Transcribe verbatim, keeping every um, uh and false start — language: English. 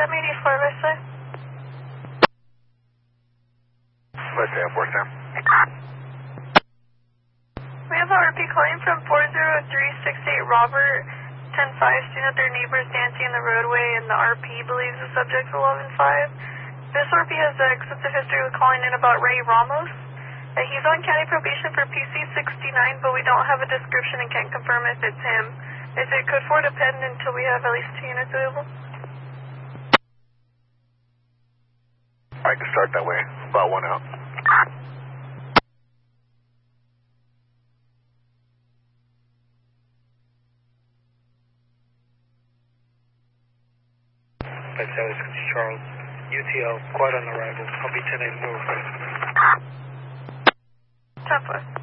Sam eighty-four, let's say. Let's say four Sam. We have a R P calling from four zero three six eight Robert, ten five, saying that their neighbors dancing in the roadway and the R P believes the subject's eleven five. This R P has an extensive history with calling in about Ray Ramos. Uh, he's on county probation for P C sixty-nine, but we don't have a description and can't confirm if it's him. If it could for depend until we have at least two units available. I can start that way. About one out. By Taylor Charles, U T L, quite on arrival. I'll be ten eight move. Ten four.